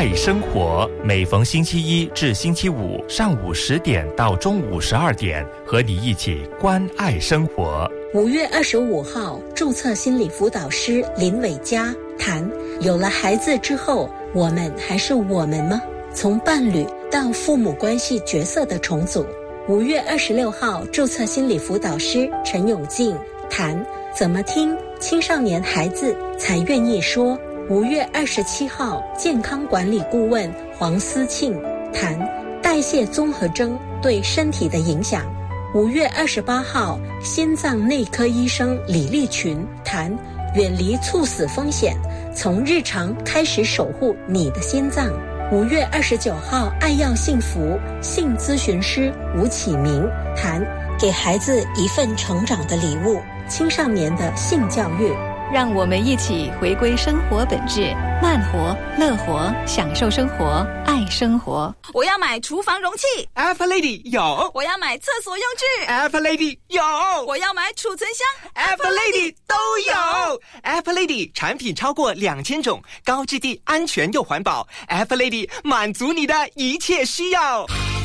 爱生活，每逢星期一至星期五上午10点到中午12点，和你一起关爱生活。 5月25号，注册心理辅导师林伟嘉谈：有了孩子之后，我们还是我们吗？从伴侣到父母关系角色的重组。5月26号，注册心理辅导师陈永进谈：怎么听青少年孩子才愿意说。5月27号，健康管理顾问黄思庆谈代谢综合征对身体的影响。5月28号，心脏内科医生李立群谈远离猝死风险，从日常开始守护你的心脏。5月29号，爱要幸福性咨询师吴启明谈给孩子一份成长的礼物，青少年的性教育。 让我们一起回归生活本质，慢活、乐活，享受生活，爱生活。 我要买厨房容器 Alpha Lady 有， 我要买厕所用具 Alpha Lady 有， 我要买储存箱 Alpha Lady 都有。Alpha Lady 产品超过2000种，高质地、安全又环保。Alpha Lady 满足你的一切需要。